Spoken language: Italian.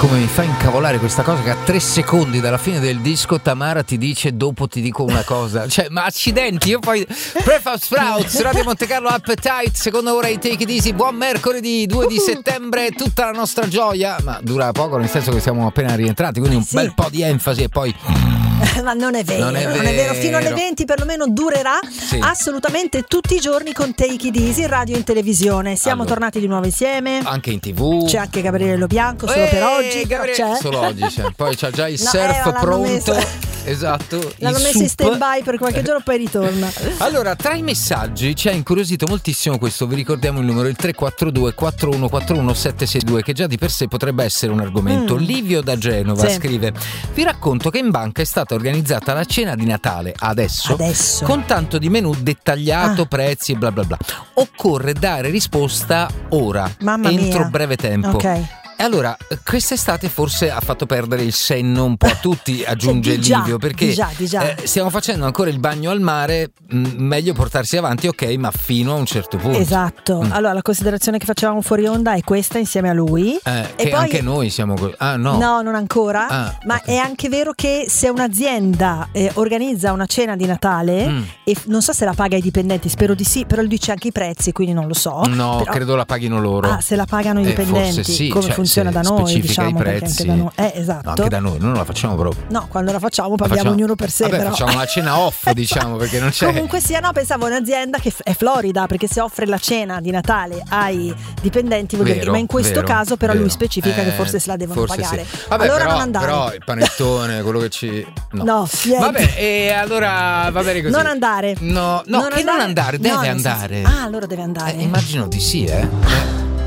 Come mi fa incavolare questa cosa che a 3 secondi dalla fine del disco Tamara ti dice dopo ti dico una cosa. Cioè, ma accidenti, io poi Prefab Sprouts, Radio Monte Carlo Appetite, seconda ora di Take It Easy. Buon mercoledì 2 di settembre, tutta la nostra gioia, ma dura poco nel senso che siamo appena rientrati, quindi un bel po' di enfasi e poi ma non è vero, non è vero. Fino alle 20 perlomeno durerà, sì, assolutamente tutti i giorni con Take It Easy in radio e in televisione. Siamo tornati di nuovo insieme, anche in TV. C'è anche Gabriele Lo Bianco, solo per oggi, c'è. Solo oggi c'è. Poi c'ha già il surf pronto. Esatto, l'hanno messo in stand by per qualche giorno, poi ritorna. Allora, tra i messaggi ci ha incuriosito moltissimo questo. Vi ricordiamo il numero, il 342 4141 762, che già di per sé potrebbe essere un argomento. Livio da Genova scrive: vi racconto che in banca è stata organizzata la cena di Natale adesso. Con tanto di menù dettagliato, prezzi e bla bla bla. Occorre dare risposta ora, entro breve tempo. E allora, quest'estate forse ha fatto perdere il senno un po' a tutti, aggiunge Livio, perché stiamo facendo ancora il bagno al mare, meglio portarsi avanti, ok, ma fino a un certo punto. Esatto. Allora, la considerazione che facevamo fuori onda è questa insieme a lui. E che poi anche noi siamo no, non ancora, ma è anche vero che se un'azienda organizza una cena di Natale e non so se la paga ai dipendenti, spero di sì, però lui dice anche i prezzi, quindi non lo so. No, però, credo la paghino loro. Se la pagano i dipendenti, forse sì, come funziona da noi, diciamo, i prezzi. Anche da noi. Esatto. No, anche da noi non la facciamo proprio. No, quando la facciamo paghiamo ognuno per sé. Però facciamo una cena off, diciamo, perché non c'è. Comunque sia, pensavo a un'azienda che è Florida, perché se offre la cena di Natale ai dipendenti, voglio dire, ma in questo caso però lui specifica che forse se la devono pagare. Sì. Vabbè, allora non andare. Però il panettone, quello che ci no vabbè, e allora va bene così. Non andare. No, non andare, deve andare. Allora deve andare. Immagino di sì,